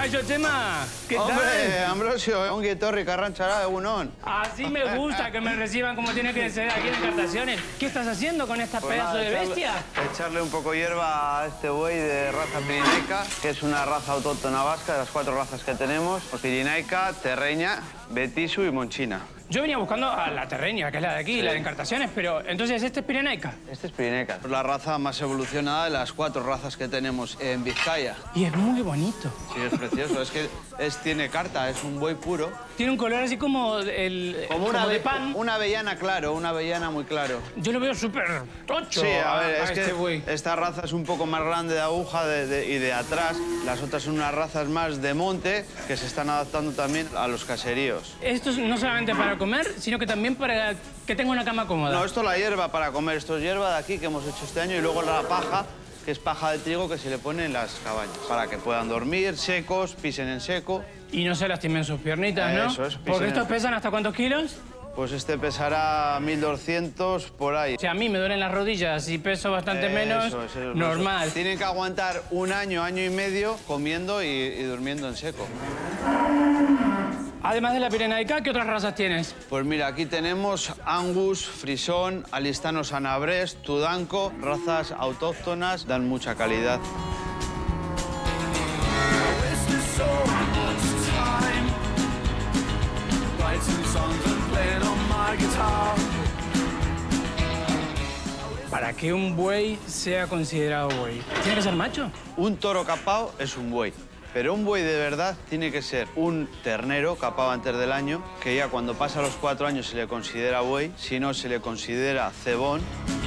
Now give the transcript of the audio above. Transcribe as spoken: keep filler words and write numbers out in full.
Kaixo, Chema. ¿Qué tal? Hombre, Ambrosio, ongi etorri Carranchara, egunon. Así me gusta que me reciban como tiene que ser aquí en Encartaciones. ¿Qué estás haciendo con esta Pues pedazo nada, de echarle- bestia? Echarle un poco hierba a este buey de raza pirinaica, que es una raza autóctona vasca de las cuatro razas que tenemos. Pirinaica, terreña, betisu y monchina. Yo venía buscando a la terreña, que es la de aquí, Sí. la de Encartaciones, pero entonces este es pirenaica. Este es pirinaica. La raza más evolucionada de las cuatro razas que tenemos en Vizcaya. Y es muy bonito. Sí, es precioso. Es que es, tiene carta, es un buey puro. Tiene un color así como, el, Como una de ave- pan. Una avellana claro, una avellana muy claro. Yo lo veo súper tocho. Sí, a ver, es este que buey. esta raza es un poco más grande de aguja de- de- y de atrás. Las otras son unas razas más de monte que se están adaptando también a los caseríos. Esto es no solamente para comer, sino que también para que tenga una cama cómoda. No, esto es la hierba para comer. Esto es hierba de aquí que hemos hecho este año y luego la paja, que es paja de trigo que se le pone en las cabañas para que puedan dormir secos, pisen en seco. Y no se lastimen sus piernitas, ¿no? Eso es, Porque pisen- estos pesan ¿hasta cuántos kilos? Pues este pesará mil doscientos por ahí. O sea, a mí me duelen las rodillas y peso bastante menos, Eso, eso es normal. eso. Tienen que aguantar un año, año y medio comiendo y, y durmiendo en seco. Además de la pirenaica, ¿qué otras razas tienes? Pues mira, aquí tenemos Angus, Frisón, Alistano Sanabrés, Tudanco, razas autóctonas, dan mucha calidad. Para que un buey sea considerado buey, ¿tiene que ser macho? Un toro capao es un buey, pero un buey de verdad tiene que ser un ternero capao antes del año, que ya cuando pasa los cuatro años se le considera buey, si no se le considera cebón.